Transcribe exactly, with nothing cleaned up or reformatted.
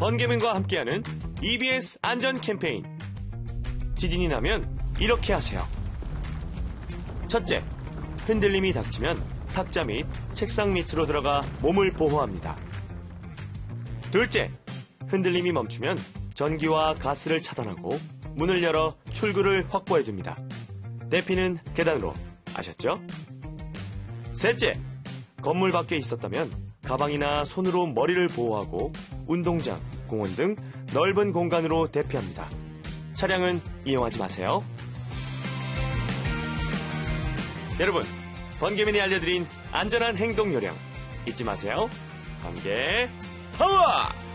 번개맨과 함께하는 이비에스 안전 캠페인. 지진이 나면 이렇게 하세요. 첫째, 흔들림이 닥치면 탁자 및 책상 밑으로 들어가 몸을 보호합니다. 둘째, 흔들림이 멈추면 전기와 가스를 차단하고 문을 열어 출구를 확보해줍니다. 대피는 계단으로. 아셨죠? 셋째, 건물 밖에 있었다면 가방이나 손으로 머리를 보호하고 운동장, 공원 등 넓은 공간으로 대피합니다. 차량은 이용하지 마세요. 여러분, 번개맨이 알려드린 안전한 행동 요령 잊지 마세요. 번개 파워!